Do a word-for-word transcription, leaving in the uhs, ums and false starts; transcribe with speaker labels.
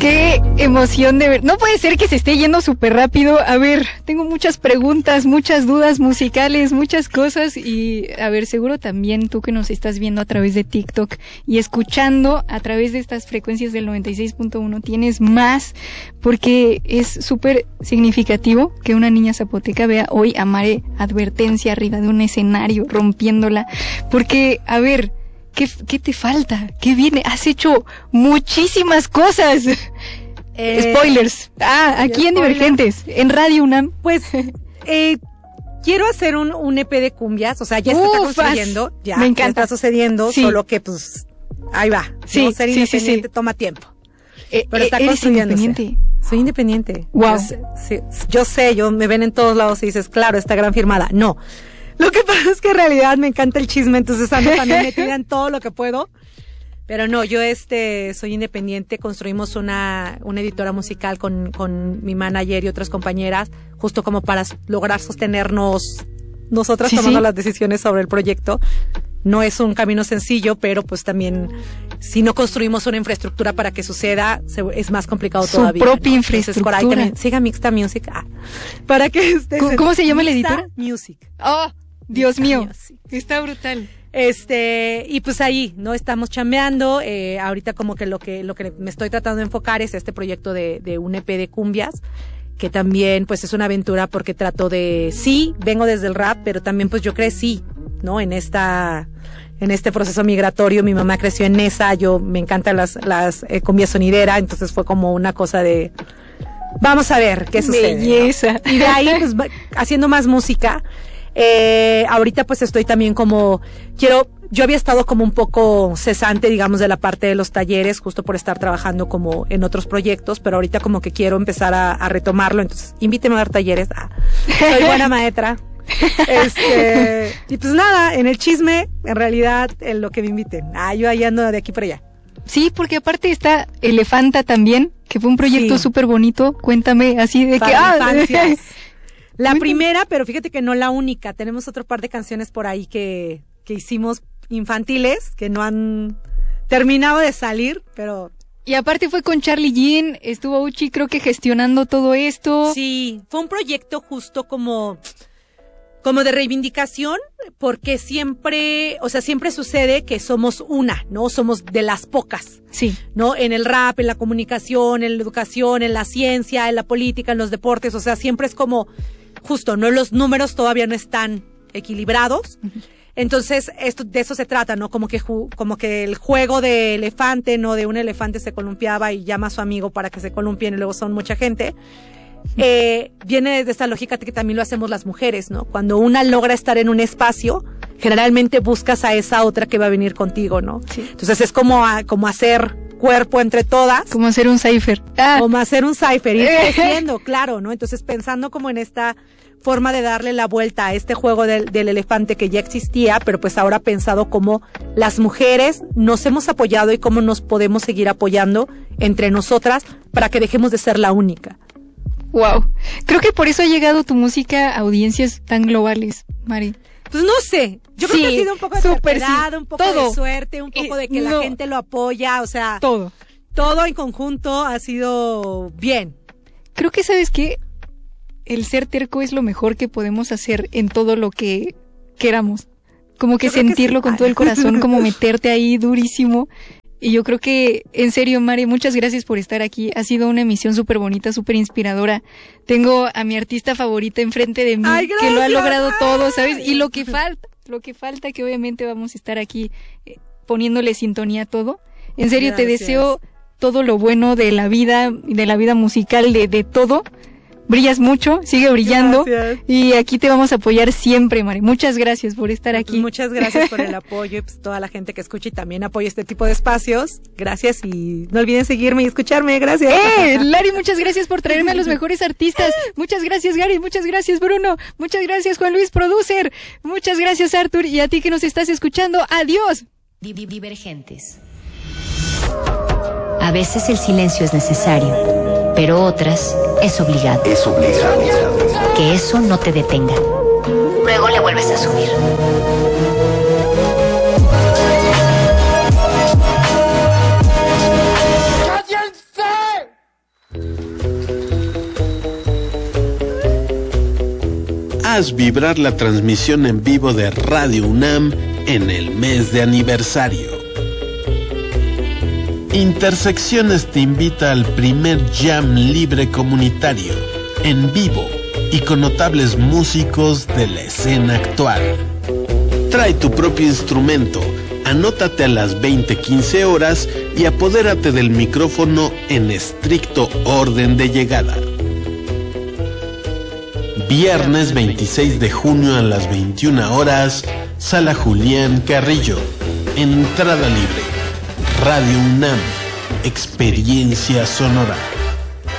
Speaker 1: Qué emoción de ver. No puede ser que se esté yendo súper rápido. A ver, tengo muchas preguntas, muchas dudas musicales, muchas cosas. Y a ver, seguro también tú que nos estás viendo a través de TikTok y escuchando a través de estas frecuencias del noventa y seis punto uno tienes más, porque es súper significativo que una niña zapoteca vea hoy a Mare Advertencia arriba de un escenario rompiéndola. Porque, a ver, ¿Qué, ¿Qué te falta? ¿Qué viene? Has hecho muchísimas cosas. Eh, Spoilers. Ah, aquí en Divergentes, en Radio UNAM.
Speaker 2: Pues, eh, quiero hacer un, un E P de cumbias. O sea, ya se está construyendo. Ya,
Speaker 1: me encanta.
Speaker 2: Ya está sucediendo, sí. Solo que, pues, ahí va.
Speaker 1: Sí,
Speaker 2: ¿no? Ser
Speaker 1: sí,
Speaker 2: independiente
Speaker 1: sí, sí.
Speaker 2: toma tiempo.
Speaker 1: Eh,
Speaker 2: Pero está
Speaker 1: ¿eres
Speaker 2: construyéndose.
Speaker 1: independiente?
Speaker 2: Soy independiente.
Speaker 1: Wow.
Speaker 2: Yo sé, sí, yo sé, yo me ven en todos lados y dices, claro, está gran firmada. No. Lo que pasa es que en realidad me encanta el chisme, entonces ando también metida en todo lo que puedo. Pero no, yo este soy independiente, construimos una, una editora musical con, con mi manager y otras compañeras, justo como para lograr sostenernos nosotras sí, tomando sí. las decisiones sobre el proyecto. No es un camino sencillo, pero pues también si no construimos una infraestructura para que suceda, se, es más complicado
Speaker 1: Su
Speaker 2: todavía.
Speaker 1: Su propia
Speaker 2: ¿no?
Speaker 1: infraestructura.
Speaker 2: Entonces, por ahí también, siga Mixta Music. Ah, para que esté.
Speaker 1: ¿Cómo, ¿Cómo se llama la editora?
Speaker 2: Music.
Speaker 1: Oh, Dios
Speaker 2: Mixta
Speaker 1: mío.
Speaker 2: Music.
Speaker 1: Está brutal.
Speaker 2: Este, y pues ahí, ¿no? Estamos chambeando, eh, ahorita como que lo que, lo que me estoy tratando de enfocar es este proyecto de, de un E P de cumbias, que también pues es una aventura porque trato de, sí, vengo desde el rap, pero también pues yo crecí, ¿no? En esta, en este proceso migratorio, mi mamá creció en Nesa, yo me encantan las, las eh, cumbias sonidera, entonces fue como una cosa de, vamos a ver qué sucede.
Speaker 1: Belleza.
Speaker 2: ¿No? Y de ahí pues haciendo más música. Eh, ahorita pues estoy también como, quiero, yo había estado como un poco cesante, digamos, de la parte de los talleres, justo por estar trabajando como en otros proyectos, pero ahorita como que quiero empezar a, a retomarlo, entonces invíteme a dar talleres. Ah, soy buena maestra. Este, y pues nada, en el chisme, en realidad, en lo que me inviten. Ah, yo ahí ando de aquí para allá.
Speaker 1: Sí, porque aparte está Elefanta también, que fue un proyecto súper sí. bonito. Cuéntame así de
Speaker 2: para
Speaker 1: que ah,
Speaker 2: infancias. La primera, pero fíjate que no la única. Tenemos otro par de canciones por ahí que, que hicimos infantiles, que no han terminado de salir, pero...
Speaker 1: Y aparte fue con Charlie Jean, estuvo Uchi creo que gestionando todo esto.
Speaker 2: Sí, fue un proyecto justo como... como de reivindicación, porque siempre, o sea, siempre sucede que somos una, ¿no? Somos de las pocas.
Speaker 1: Sí.
Speaker 2: ¿No? En el rap, en la comunicación, en la educación, en la ciencia, en la política, en los deportes, o sea, siempre es como, justo, ¿no? Los números todavía no están equilibrados. Uh-huh. Entonces, esto, de eso se trata, ¿no? Como que, ju- como que el juego de elefante, ¿no? De un elefante se columpiaba y llama a su amigo para que se columpien y luego son mucha gente. Eh, viene de esta lógica que también lo hacemos las mujeres, ¿no? Cuando una logra estar en un espacio, generalmente buscas a esa otra que va a venir contigo, ¿no?
Speaker 1: Sí.
Speaker 2: Entonces es como, a, como hacer cuerpo entre todas.
Speaker 1: Como hacer un cipher.
Speaker 2: Ah. Como hacer un cipher, ir creciendo, claro, ¿no? Entonces pensando como en esta forma de darle la vuelta a este juego del, del elefante que ya existía, pero pues ahora pensado como las mujeres nos hemos apoyado y cómo nos podemos seguir apoyando entre nosotras para que dejemos de ser la única.
Speaker 1: Wow. Creo que por eso ha llegado tu música a audiencias tan globales, Mari.
Speaker 2: Pues no sé, yo
Speaker 1: sí,
Speaker 2: creo que ha sido un poco de
Speaker 1: super,
Speaker 2: sí. un poco
Speaker 1: todo.
Speaker 2: de suerte, un poco eh, de que no. la gente lo apoya, o sea,
Speaker 1: todo.
Speaker 2: Todo en conjunto ha sido bien.
Speaker 1: Creo que, ¿sabes qué? El ser terco es lo mejor que podemos hacer en todo lo que queramos. Como que yo sentirlo que sí. con todo el corazón, como meterte ahí durísimo. Y yo creo que, en serio, Mari, muchas gracias por estar aquí. Ha sido una emisión súper bonita, súper inspiradora. Tengo a mi artista favorita enfrente de mí,
Speaker 2: Ay,
Speaker 1: que lo ha logrado todo, ¿sabes? Y lo que falta, lo que falta, que obviamente vamos a estar aquí eh, poniéndole sintonía a todo. En serio, gracias. Te deseo todo lo bueno de la vida, de la vida musical, de, de todo. Brillas mucho, sigue brillando. Gracias. Y aquí te vamos a apoyar siempre, Mari. Muchas gracias por estar aquí.
Speaker 2: Pues muchas gracias por el apoyo y pues toda la gente que escucha y también apoya este tipo de espacios. Gracias y no olviden seguirme y escucharme. Gracias.
Speaker 1: ¡Eh! Lari, muchas gracias por traerme a los mejores artistas. Muchas gracias, Gary. Muchas gracias, Bruno. Muchas gracias, Juan Luis, producer. Muchas gracias, Arthur. Y a ti que nos estás escuchando, adiós.
Speaker 3: Divergentes. A veces el silencio es necesario, pero otras es obligado.
Speaker 4: Es obligado.
Speaker 3: Que eso no te detenga. Luego le vuelves a subir.
Speaker 4: ¡Cállense! haz vibrar la transmisión en vivo de Radio UNAM en el mes de aniversario. Intersecciones te invita al primer jam libre comunitario, en vivo y con notables músicos de la escena actual. Trae tu propio instrumento, anótate a las veinte quince horas y apodérate del micrófono en estricto orden de llegada. Viernes veintiséis de junio a las veintiuna horas, Sala Julián Carrillo. Entrada libre. Radio UNAM. Experiencia sonora.